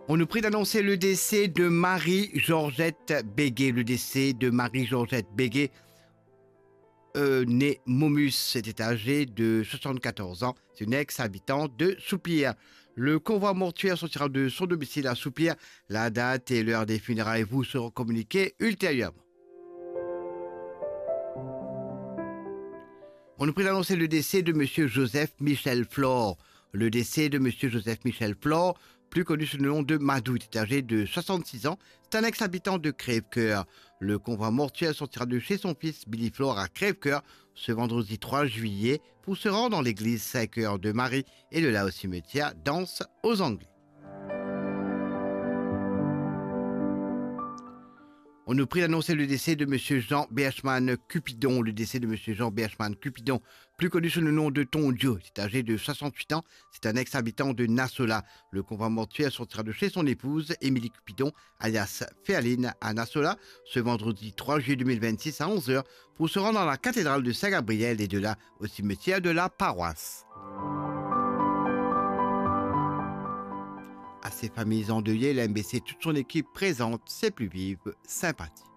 On nous prie d'annoncer le décès de Marie-Georgette Béguet. Le décès de Marie-Georgette Béguet, née Momus, était âgée de 74 ans. C'est une ex-habitante de Soupir. Le convoi mortuaire sortira de son domicile à Soupir. La date et l'heure des funérailles vous seront communiquées ultérieurement. On nous prie d'annoncer le décès de M. Joseph Michel Flore. Le décès de M. Joseph Michel Flore, plus connu sous le nom de Madou, est âgé de 66 ans. C'est un ex-habitant de Crèvecoeur. Le convoi mortuaire sortira de chez son fils Billy Flore à Crèvecoeur ce vendredi 3 juillet pour se rendre dans l'église Sacré-Cœur de Marie et de là au cimetière d'Anse aux Anglais. On nous prie d'annoncer le décès de M. Jean Berchman Cupidon. Le décès de M. Jean Berchman Cupidon, plus connu sous le nom de Tondio, est âgé de 68 ans. C'est un ex-habitant de Nassola. Le convoi mortuaire sortira de chez son épouse, Émilie Cupidon, alias Féaline, à Nassola, ce vendredi 3 juillet 2026 à 11 h pour se rendre dans la cathédrale de Saint-Gabriel et de là au cimetière de la paroisse. À ces familles endeuillées, la MBC et toute son équipe présente ses plus vives sympathies.